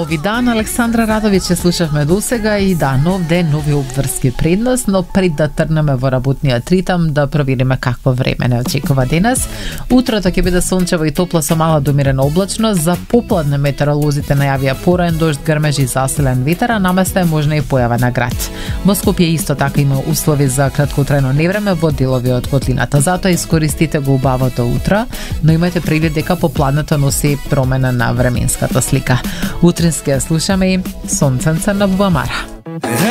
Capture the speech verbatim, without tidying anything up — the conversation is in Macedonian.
Нови дан, Александра Радовиќ слушавме досега и да, нов ден, нови обврски предност, но пред да трнеме во работниот ритам да провериме какво време не очекува денес. Утрото ќе биде сончево и топло со мала до умерена облачност, за попладне метеоролозите најавија пораен дожд, грмежи и засилен ветер, а наместо е можна и појава на град. Во Скопје исто така има услови за краткотрајно невреме во делови од котлината. Затоа искористите го убавото утро, но имате предвид дека попладнето носи промена на временската слика. Утрински ја слушаме и сонценце на Бубамара.